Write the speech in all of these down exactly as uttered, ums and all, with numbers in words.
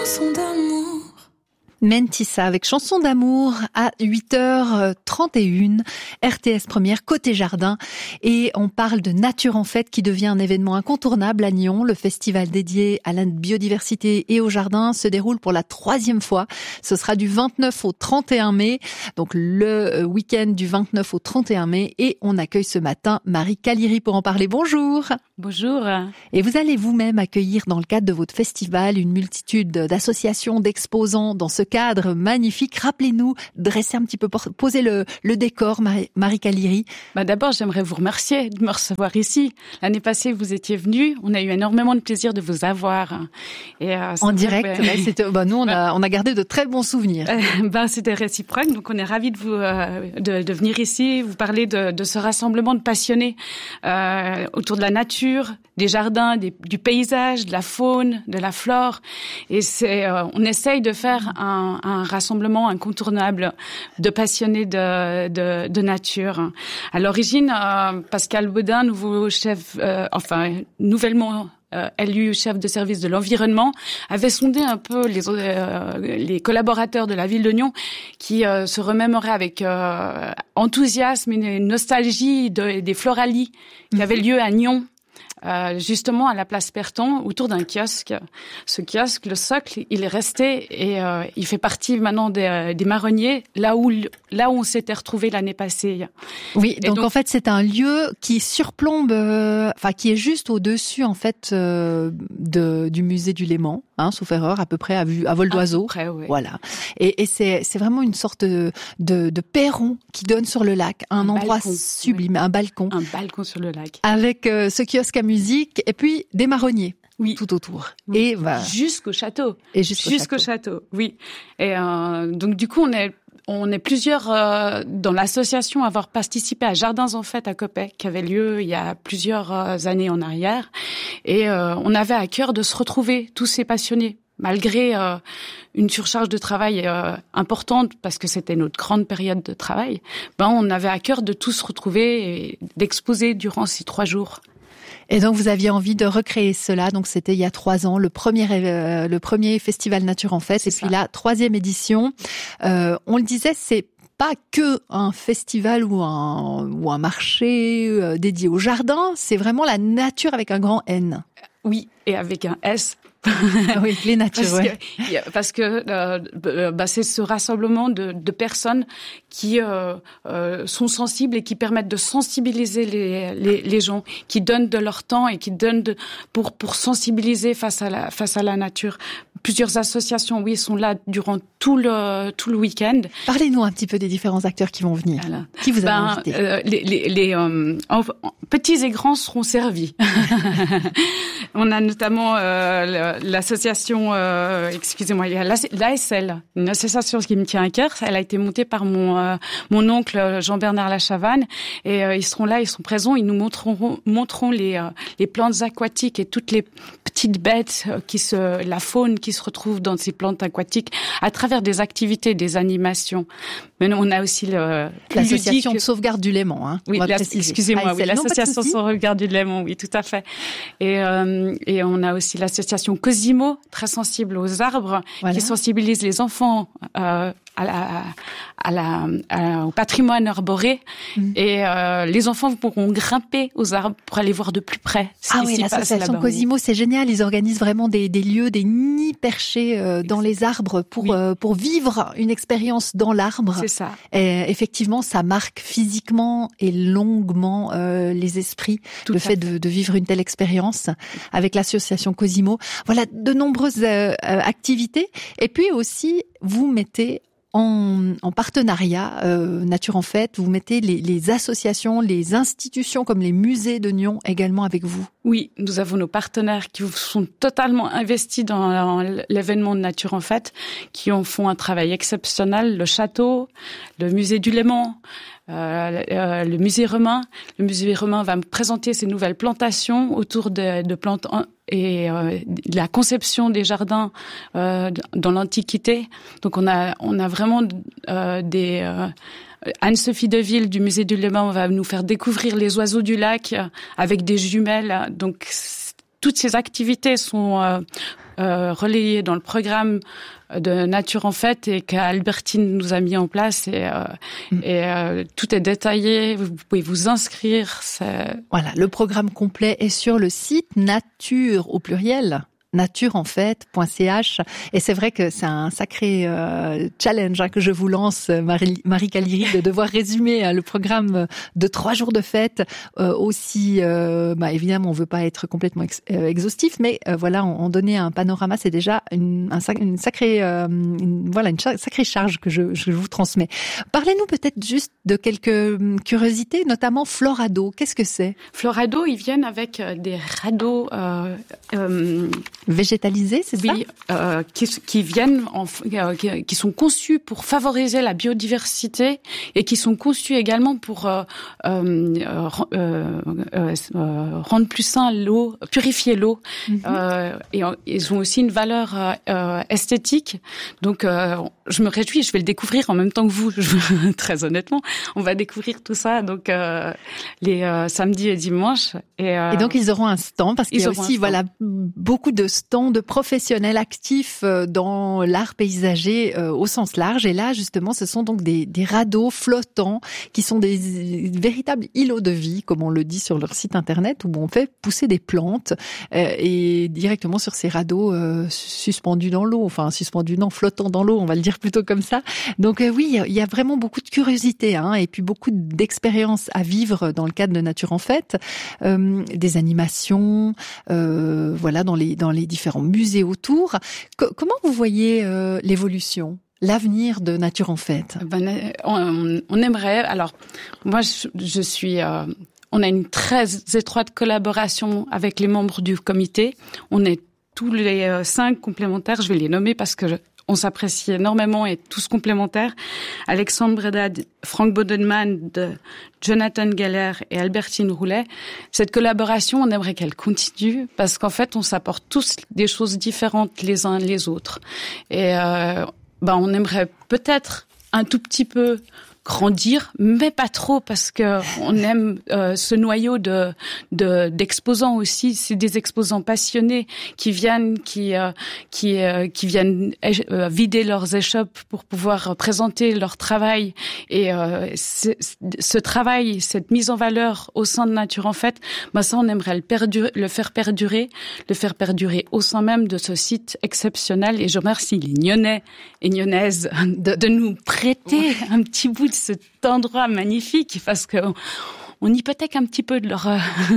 Chanson d'amour. Mentissa avec Chanson d'amour à huit heures trente et une, R T S Première, côté jardin. Et on parle de Nature en Fête qui devient un événement incontournable à Nyon. Le festival dédié à la biodiversité et au jardin se déroule pour la troisième fois. Ce sera du vingt-neuf au trente et un mai, donc le week-end du vingt-neuf au trente et un mai. Et on accueille ce matin Marie Caliri pour en parler. Bonjour. Bonjour. Et vous allez vous-même accueillir dans le cadre de votre festival une multitude d'associations, d'exposants dans ce cadre magnifique. Rappelez-nous, dressez un petit peu, posez le, le décor, Marie, Marie Caliri. Bah d'abord, j'aimerais vous remercier de me recevoir ici. L'année passée, vous étiez venus. On a eu énormément de plaisir de vous avoir. Et, euh, en direct, que... ouais, c'était, bah, nous, on a, on a gardé de très bons souvenirs. Euh, bah, c'était réciproque. Donc, on est ravis de vous, euh, de, de venir ici, vous parler de, de ce rassemblement de passionnés euh, autour de la nature, des jardins, des, du paysage, de la faune, de la flore. Et c'est, euh, on essaye de faire un, un rassemblement incontournable de passionnés de, de, de nature. À l'origine, euh, Pascal Baudin, nouveau chef, euh, enfin nouvellement euh, élu chef de service de l'environnement, avait sondé un peu les, euh, les collaborateurs de la ville de Nyon qui euh, se remémoraient avec euh, enthousiasme et nostalgie de, des floralies qui avaient lieu à Nyon. Euh, justement à la place Perton, autour d'un kiosque. Ce kiosque, le socle, il est resté et euh, il fait partie maintenant des, des marronniers, là où là où on s'était retrouvé l'année passée. Oui, donc, donc en fait c'est un lieu qui surplombe, euh, enfin qui est juste au-dessus en fait euh, de du musée du Léman, hein, sauf erreur, à peu près à vue à vol d'oiseau. À peu près, oui. Voilà. Et, et c'est c'est vraiment une sorte de, de de perron qui donne sur le lac, un, un endroit balcon, sublime, oui. un balcon. Un balcon sur le lac. Avec euh, ce kiosque à musique et puis des marronniers. Oui. Tout autour. Oui. Et bah, jusqu'au château. Et jusqu'au, jusqu'au château. château. Oui. Et euh, donc du coup on est on est plusieurs euh, dans l'association à avoir participé à Jardins en Fête à Coppet qui avait lieu il y a plusieurs euh, années en arrière et euh, on avait à cœur de se retrouver tous ces passionnés. Malgré euh, une surcharge de travail euh, importante, parce que c'était notre grande période de travail, ben on avait à cœur de tous se retrouver et d'exposer durant ces trois jours. Et donc vous aviez envie de recréer cela, donc c'était il y a trois ans, le premier euh, le premier festival Nature en Fête, et puis la troisième édition. Euh, on le disait, c'est pas que un festival ou un ou un marché euh, dédié au jardin, c'est vraiment la nature avec un grand N. Oui, et avec un S. Oui, les natures, parce ouais. que, parce que euh, bah, c'est ce rassemblement de, de personnes qui euh, euh, sont sensibles et qui permettent de sensibiliser les, les, les gens, qui donnent de leur temps et qui donnent de, pour pour sensibiliser face à la face à la nature. Plusieurs associations, oui, sont là durant tout le tout le week-end. Parlez-nous un petit peu des différents acteurs qui vont venir. Voilà. Qui vous avez ben, invité euh, Les, les, les euh, en, en, petits et grands seront servis. On a notamment euh, l'association, euh, excusez-moi, il y a l'A S L, une association qui me tient à cœur. Elle a été montée par mon euh, mon oncle Jean-Bernard Lachavanne, et euh, ils seront là, ils sont présents, ils nous montreront montreront les euh, les plantes aquatiques et toutes les petites bêtes qui se, la faune qui se retrouve dans ces plantes aquatiques à travers des activités, des animations. Mais on a aussi le, l'association de sauvegarde du Léman, hein. Oui, excusez-moi, oui, l'association de sauvegarde du Léman, oui, tout à fait. Et, euh, et on a aussi l'association Cosimo, très sensible aux arbres, voilà. Qui sensibilise les enfants, euh, à la, à la, à, au patrimoine arboré. Mmh. Et euh, les enfants pourront grimper aux arbres pour aller voir de plus près. Ce ah oui, l'association Cosimo, c'est génial. Ils organisent vraiment des, des lieux, des nids perchés euh, dans les arbres pour oui. euh, pour vivre une expérience dans l'arbre. C'est ça. Et effectivement, ça marque physiquement et longuement euh, les esprits. Tout le fait, fait. De, de vivre une telle expérience avec l'association Cosimo. Voilà, de nombreuses euh, activités. Et puis aussi, vous mettez En, en partenariat, euh, Nature en Fête, vous mettez les, les associations, les institutions comme les musées de Nyon également avec vous. Oui, nous avons nos partenaires qui sont totalement investis dans l'événement de Nature en Fête, qui en font un travail exceptionnel. Le château, le musée du Léman, euh, euh, le musée romain. Le musée romain va me présenter ses nouvelles plantations autour de, de plantes en, et euh, la conception des jardins euh, dans l'Antiquité. Donc on a on a vraiment euh, des euh, Anne-Sophie Deville du musée du Léman va nous faire découvrir les oiseaux du lac avec des jumelles. Donc toutes ces activités sont euh, euh, relayé dans le programme de Nature en Fête et qu'Albertine nous a mis en place et, euh, mmh. et euh, tout est détaillé. Vous pouvez vous inscrire. C'est... Voilà, le programme complet est sur le site Nature au pluriel. nature en fête point c h et c'est vrai que c'est un sacré euh, challenge hein, que je vous lance, Marie, Marie Caliri, de devoir résumer hein, le programme de trois jours de fête euh, aussi. Euh, bah, évidemment, on veut pas être complètement ex, euh, exhaustif, mais euh, voilà, en, en donner un panorama, c'est déjà une, un, une sacrée, euh, une, voilà, une sacrée charge que je, je vous transmets. Parlez-nous peut-être juste de quelques curiosités, notamment Florado. Qu'est-ce que c'est ? Florado, ils viennent avec des radeaux. Euh, euh, Végétalisés, c'est oui, ça ? Oui, euh, qui, qui viennent, en, qui, qui sont conçus pour favoriser la biodiversité et qui sont conçus également pour euh, euh, euh, euh, euh, rendre plus sain l'eau, purifier l'eau. Mm-hmm. Euh, et ils ont aussi une valeur euh, esthétique. Donc, euh, je me réjouis, je vais le découvrir en même temps que vous. Je, très honnêtement, on va découvrir tout ça. Donc, euh, les euh, samedis et dimanches. Et, euh, et donc, ils auront un stand parce qu'il y a aussi, voilà, beaucoup de stands de professionnels actifs dans l'art paysager euh, au sens large. Et là, justement, ce sont donc des, des radeaux flottants qui sont des, des véritables îlots de vie, comme on le dit sur leur site internet, où on fait pousser des plantes euh, et directement sur ces radeaux euh, suspendus dans l'eau, enfin suspendus, non, flottants dans l'eau, on va le dire plutôt comme ça. Donc euh, oui, il y a vraiment beaucoup de curiosité hein, et puis beaucoup d'expériences à vivre dans le cadre de Nature en Fête, euh, des animations, euh, voilà, dans les dans les différents musées autour. Co- comment vous voyez euh, l'évolution, l'avenir de Nature en Fête ? Ben, on, on aimerait. Alors, moi, je, je suis. Euh, on a une très étroite collaboration avec les membres du comité. On est tous les euh, cinq complémentaires. Je vais les nommer parce que je, on s'apprécie énormément et tous complémentaires. Alexandre Breda, Franck Bodenman, de Jonathan Geller et Albertine Roulet. Cette collaboration, on aimerait qu'elle continue parce qu'en fait, on s'apporte tous des choses différentes les uns les autres. Et euh, ben, on aimerait peut-être un tout petit peu grandir, mais pas trop parce que on aime euh, ce noyau de, de d'exposants aussi. C'est des exposants passionnés qui viennent, qui euh, qui euh, qui viennent euh, vider leurs échoppes pour pouvoir présenter leur travail. Et euh, ce travail, cette mise en valeur au sein de Nature en Fête, bah ça, on aimerait le, perdurer, le faire perdurer, le faire perdurer au sein même de ce site exceptionnel. Et je remercie les Nyonnais et Nyonnaises de, de nous prêter un petit bout de cet endroit magnifique parce que on hypothèque un petit peu de leur...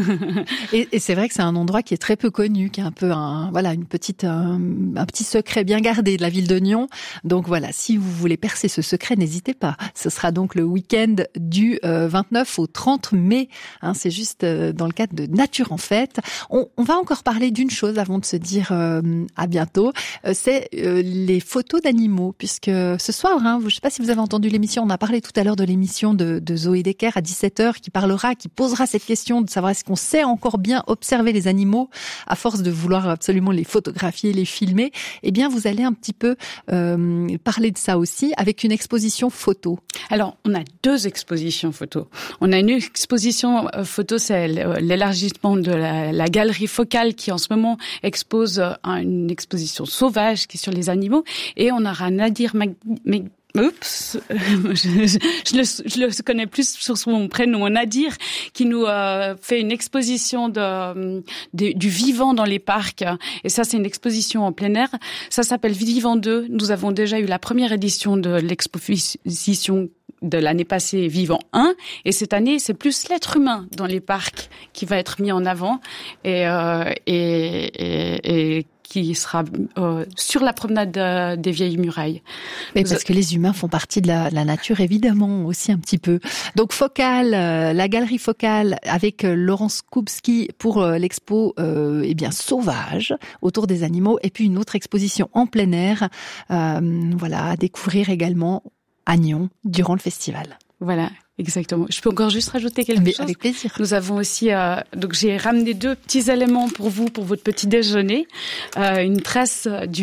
et, et c'est vrai que c'est un endroit qui est très peu connu, qui est un peu un, voilà, une petite, un, un petit secret bien gardé de la ville de Nyon. Donc voilà, si vous voulez percer ce secret, n'hésitez pas. Ce sera donc le week-end du euh, vingt-neuf au trente mai. Hein, c'est juste euh, dans le cadre de Nature en Fête. On, on va encore parler d'une chose avant de se dire euh, à bientôt. Euh, c'est euh, les photos d'animaux, puisque ce soir, hein, je ne sais pas si vous avez entendu l'émission, on a parlé tout à l'heure de l'émission de, de Zoé Decker à dix-sept heures qui parle qui posera cette question de savoir est-ce qu'on sait encore bien observer les animaux à force de vouloir absolument les photographier, les filmer. Eh bien, vous allez un petit peu euh, parler de ça aussi avec une exposition photo. Alors, on a deux expositions photo. On a une exposition photo, c'est l'élargissement de la, la galerie focale qui en ce moment expose une exposition sauvage qui est sur les animaux. Et on aura Nadir Mag... Mag... Oups, je, je, je, le, je le connais plus sur son prénom, Nadir, qui nous euh, fait une exposition de, de du vivant dans les parcs. Et ça, c'est une exposition en plein air. Ça s'appelle Vivant deux. Nous avons déjà eu la première édition de l'exposition de l'année passée, Vivant un. Et cette année, c'est plus l'être humain dans les parcs qui va être mis en avant. Et, euh, et, et, et qui sera euh, sur la promenade euh, des Vieilles Murailles. Mais parce que les humains font partie de la, la nature, évidemment, aussi un petit peu. Donc, Focale, euh, la galerie Focale avec euh, Laurence Koubski pour euh, l'expo euh, eh bien sauvage autour des animaux, et puis une autre exposition en plein air, euh, voilà, à découvrir également à Nyon durant le festival. Voilà. Exactement. Je peux encore juste rajouter quelque Mais chose. Avec plaisir. Nous avons aussi, euh, donc j'ai ramené deux petits éléments pour vous, pour votre petit déjeuner. Euh, une tresse du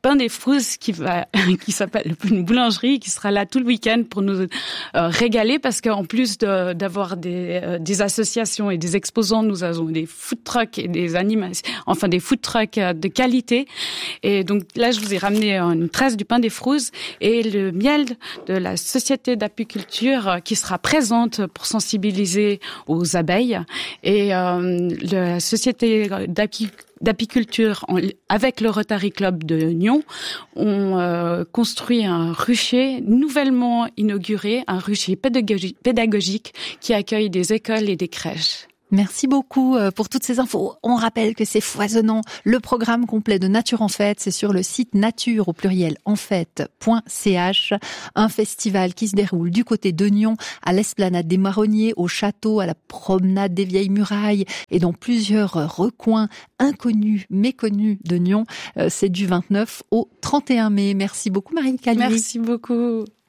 Pain des Frouzes qui va, qui s'appelle une boulangerie, qui sera là tout le week-end pour nous euh, régaler, parce qu'en plus de, d'avoir des, euh, des associations et des exposants, nous avons des food trucks et des animations, enfin des food trucks de qualité. Et donc là, je vous ai ramené une trace du Pain des Frouzes et le miel de la Société d'apiculture qui sera présente pour sensibiliser aux abeilles. Et euh, la Société d'apiculture d'apiculture avec le Rotary Club de Nyon, on euh, construit un rucher nouvellement inauguré, un rucher pédagogique, pédagogique qui accueille des écoles et des crèches. Merci beaucoup pour toutes ces infos. On rappelle que c'est foisonnant. Le programme complet de Nature en Fête, c'est sur le site nature au pluriel en fête point c h. Un festival qui se déroule du côté de Nyon, à l'esplanade des Marronniers, au château, à la promenade des Vieilles Murailles et dans plusieurs recoins inconnus, méconnus de Nyon. C'est du vingt-neuf au trente et un mai. Merci beaucoup Marie Calier. Merci beaucoup.